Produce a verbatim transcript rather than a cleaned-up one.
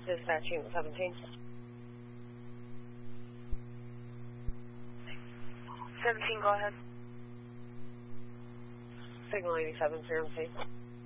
Dispatching seventeen. seventeen, go ahead. Signal eighty-seven, zero,